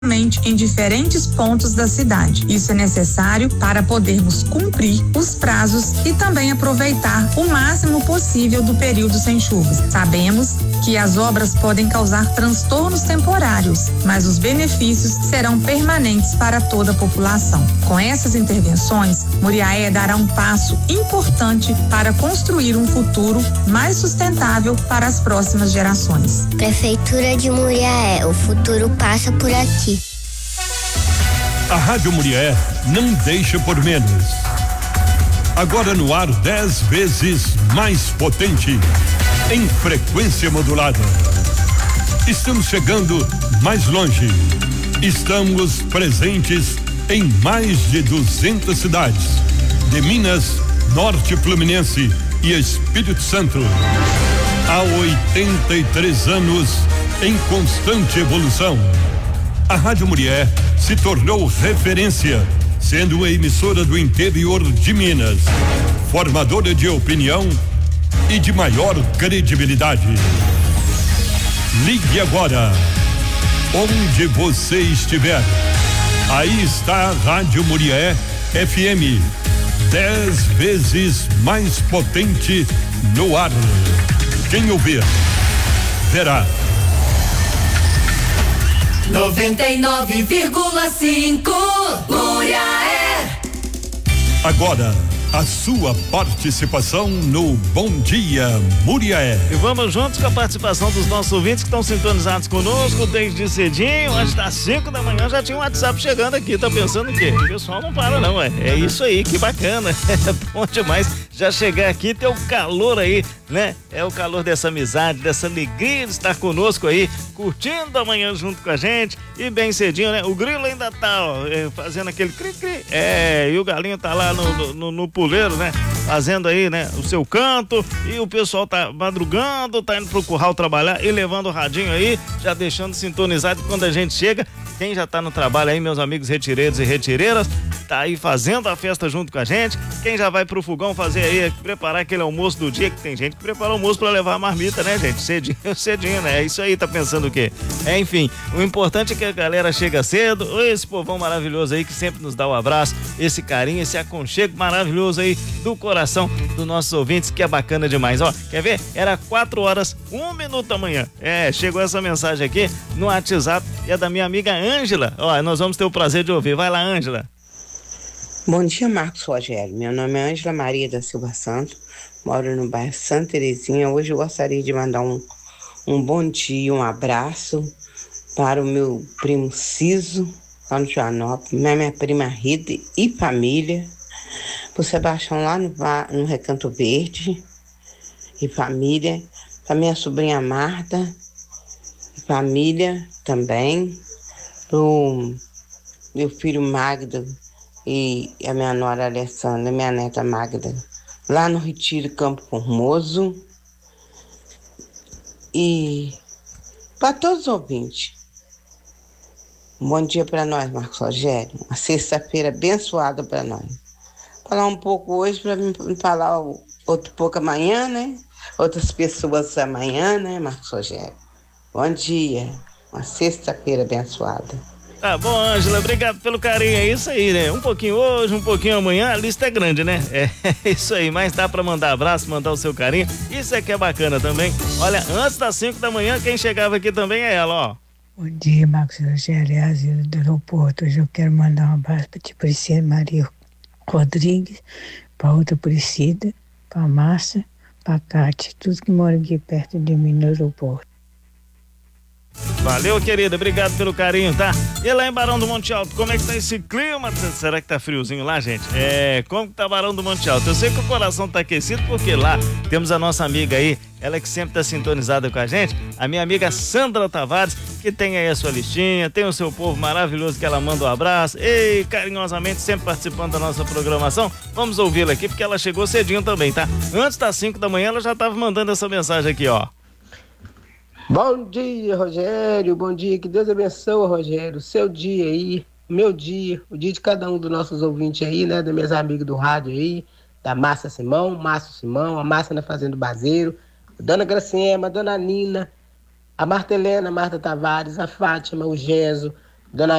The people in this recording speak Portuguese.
em diferentes pontos da cidade. Isso é necessário para podermos cumprir os prazos e também aproveitar o máximo possível do período sem chuvas. Sabemos que as obras podem causar transtornos temporários, mas os benefícios serão permanentes para toda a população. Com essas intervenções, Muriaé dará um passo importante para construir um futuro mais sustentável para as próximas gerações. Prefeitura de Muriaé, o futuro passa por aqui. A Rádio Muriaé não deixa por menos. Agora no ar 10 vezes mais potente, em frequência modulada. Estamos chegando mais longe. Estamos presentes em mais de 200 cidades de Minas, Norte Fluminense e Espírito Santo. Há 83 anos em constante evolução. A Rádio Muriaé se tornou referência, sendo uma emissora do interior de Minas, formadora de opinião e de maior credibilidade. Ligue agora, onde você estiver. Aí está a Rádio Muriaé FM, 10 vezes mais potente no ar. Quem ouvir, verá. 99,5 Muriaé. Agora, a sua participação no Bom Dia Muriaé. E vamos juntos com a participação dos nossos ouvintes que estão sintonizados conosco desde cedinho, antes das 5 da manhã já tinha um WhatsApp chegando aqui, tá pensando o quê? O pessoal não para não, é isso aí, que bacana, é bom demais já chegar aqui, ter o calor aí, né? É o calor dessa amizade, dessa alegria de estar conosco aí, curtindo a manhã junto com a gente e bem cedinho, né? O grilo ainda tá, ó, fazendo aquele cri-cri, e o galinho tá lá no puleiro, né? Fazendo aí, né? O seu canto e o pessoal tá madrugando, tá indo pro curral trabalhar e levando o radinho aí, já deixando sintonizado quando a gente chega. Quem já tá no trabalho aí, meus amigos retireiros e retireiras, tá aí fazendo a festa junto com a gente. Quem já vai pro fogão fazer aí, preparar aquele almoço do dia, que tem gente que prepara o almoço pra levar a marmita, né, gente? Cedinho, né? É isso aí, tá pensando o quê? Enfim, o importante é que a galera chega cedo, esse povão maravilhoso aí que sempre nos dá o abraço, esse carinho, esse aconchego maravilhoso aí do coração dos nossos ouvintes, que é bacana demais. Ó, quer ver? Era 4 horas, 1 minuto da manhã. Chegou essa mensagem aqui no WhatsApp e é da minha amiga Ângela. Ó, nós vamos ter o prazer de ouvir. Vai lá, Ângela. Bom dia, Marcos Rogério. Meu nome é Ângela Maria da Silva Santos, moro no bairro Santa Terezinha. Hoje eu gostaria de mandar um bom dia, um abraço para o meu primo Ciso, lá no Joanópolis, minha prima Rita e família, para o Sebastião lá no Recanto Verde e família, para minha sobrinha Marta e família também, para o meu filho Magda e a minha nora Alessandra, minha neta Magda, lá no Retiro Campo Formoso. E para todos os ouvintes, um bom dia para nós, Marcos Rogério. Uma sexta-feira abençoada para nós. Falar um pouco hoje para mim falar outro pouco amanhã, né? Outras pessoas amanhã, né, Marcos Rogério? Bom dia. Uma sexta-feira abençoada. Tá bom, Ângela, obrigado pelo carinho, é isso aí, né? Um pouquinho hoje, um pouquinho amanhã, a lista é grande, né? É isso aí, mas dá pra mandar abraço, mandar o seu carinho, isso é que é bacana também. Olha, antes das 5 da manhã, quem chegava aqui também é ela, ó. Bom dia, Marcos Rogério, é a Zila do aeroporto. Hoje eu quero mandar um abraço pra ti, Priscila Maria Rodrigues, pra outra Priscila, pra Márcia, pra Cátia, tudo que mora aqui perto de mim no aeroporto. Valeu, querida, obrigado pelo carinho, tá? E lá em Barão do Monte Alto, como é que tá esse clima? Será que tá friozinho lá, gente? Como que tá Barão do Monte Alto? Eu sei que o coração tá aquecido porque lá temos a nossa amiga aí, ela que sempre tá sintonizada com a gente, a minha amiga Sandra Tavares, que tem aí a sua listinha, tem o seu povo maravilhoso que ela manda um abraço e carinhosamente sempre participando da nossa programação. Vamos ouvi-la aqui porque ela chegou cedinho também, tá? Antes das 5 da manhã ela já tava mandando essa mensagem aqui, ó. Bom dia, Rogério, bom dia, que Deus abençoe, Rogério, seu dia aí, meu dia, o dia de cada um dos nossos ouvintes aí, né, dos meus amigos do rádio aí, da Márcio Simão, a Márcia na Fazenda do Bazeiro, a Dona Graciema, a Dona Nina, a Marta Helena, a Marta Tavares, a Fátima, o Geso, Dona